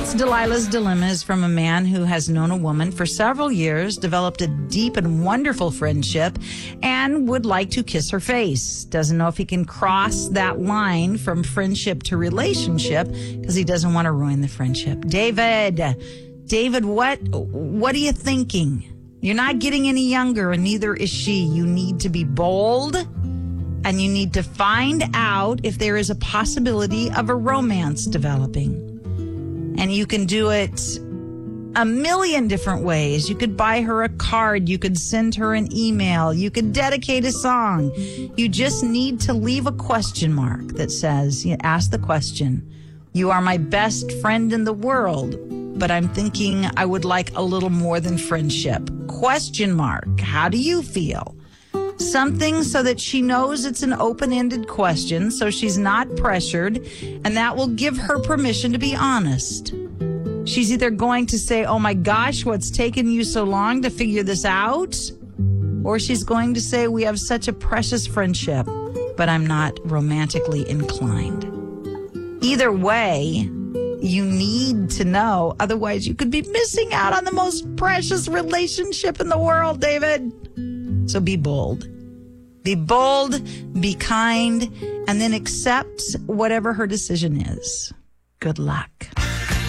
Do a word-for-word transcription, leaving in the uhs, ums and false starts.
Tonight's Delilah's Dilemma is from a man who has known a woman for several years, developed a deep and wonderful friendship, and would like to kiss her face. Doesn't know if he can cross that line from friendship to relationship because he doesn't want to ruin the friendship. David, David, what, what are you thinking? You're not getting any younger, and neither is she. You need to be bold, and you need to find out if there is a possibility of a romance developing. And you can do it a million different ways. You could buy her a card. You could send her an email. You could dedicate a song. You just need to leave a question mark that says, you ask the question, you are my best friend in the world, but I'm thinking I would like a little more than friendship. Question mark. How do you feel? Something so that she knows it's an open-ended question, so she's not pressured, and that will give her permission to be honest. She's either going to say, oh my gosh, what's taken you so long to figure this out? Or she's going to say, we have such a precious friendship, but I'm not romantically inclined. Either way, you need to know, otherwise you could be missing out on the most precious relationship in the world, David. So be bold. Be bold, be kind, and then accept whatever her decision is. Good luck.